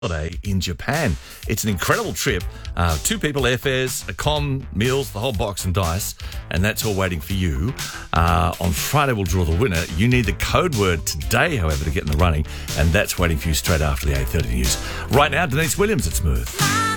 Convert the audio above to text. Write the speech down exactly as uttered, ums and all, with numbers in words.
holiday in Japan. It's an incredible trip. Uh, two people, airfares, a com, meals, the whole box and dice, and that's all waiting for you. Uh, on Friday, we'll draw the winner. You need the code word today, however, to get in the running, and that's waiting for you straight after the eight thirty news. Right now, Denise Williams at Smooth.